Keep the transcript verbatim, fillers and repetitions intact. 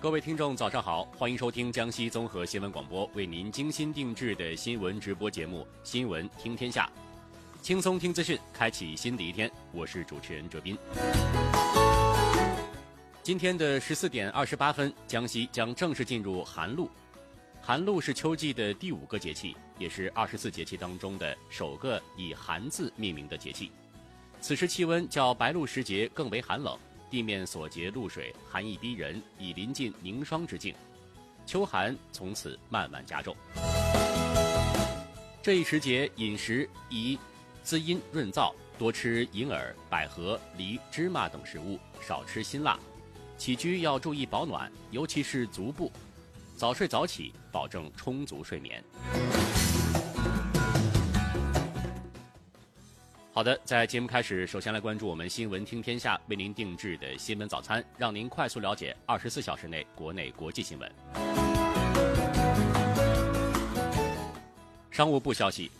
各位听众早上好，欢迎收听江西综合新闻广播为您精心定制的新闻直播节目《新闻听天下》，轻松听资讯，开启新的一天。我是主持人哲斌。今天的十四点二十八分，江西将正式进入寒露。寒露是秋季的第五个节气，也是二十四节气当中的首个以寒字命名的节气。此时气温较白露时节更为寒冷，地面所结露水寒意逼人，已临近凝霜之境，秋寒从此慢慢加重。这一时节饮食宜滋阴润燥，多吃银耳、百合、梨、芝麻等食物，少吃辛辣。起居要注意保暖，尤其是足部。早睡早起，保证充足睡眠。好的，在节目开始，首先来关注我们新闻听天下为您定制的新闻早餐，让您快速了解二十四小时内国内国际新闻。商务部消息，